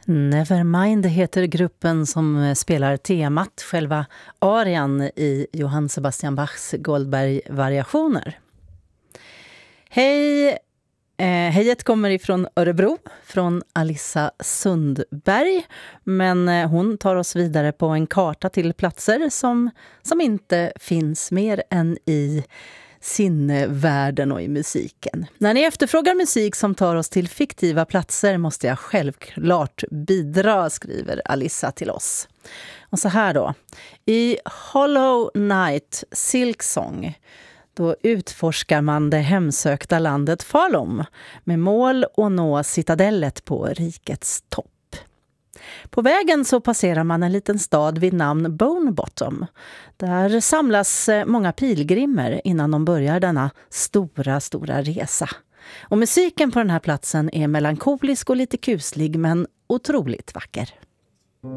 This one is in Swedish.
Nevermind heter gruppen som spelar temat, själva arian i Johann Sebastian Bachs Goldberg-variationer. Hej! Hejet kommer ifrån Örebro, från Alissa Sundberg, men hon tar oss vidare på en karta till platser som inte finns mer än i sinnevärlden och i musiken. När ni efterfrågar musik som tar oss till fiktiva platser måste jag självklart bidra, skriver Alissa till oss. Och så här då. I Hollow Night Silksong då utforskar man det hemsökta landet Falum med mål att nå citadellet på rikets topp. På vägen så passerar man en liten stad vid namn Bonebottom. Där samlas många pilgrimer innan de börjar denna stora resa. Och musiken på den här platsen är melankolisk och lite kuslig men otroligt vacker.